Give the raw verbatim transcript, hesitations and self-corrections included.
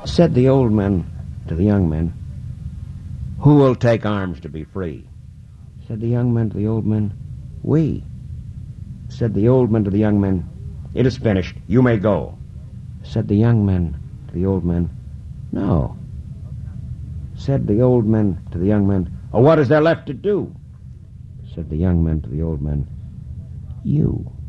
Said the old men to the young men, "Who will take arms to be free?" Said the young men to the old men, "We." Said the old men to the young men, "It is finished. You may go." Said the young men to the old men, "No." Said the old men to the young men, "Oh, what is there left to do?" Said the young men to the old men, "You."